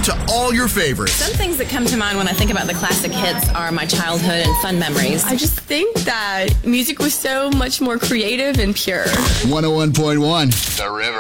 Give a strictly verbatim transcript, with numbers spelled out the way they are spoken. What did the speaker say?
to all your favorites. Some things that come to mind when I think about the classic hits are my childhood and fun memories. I just think that music was so much more creative and pure. one oh one point one The River.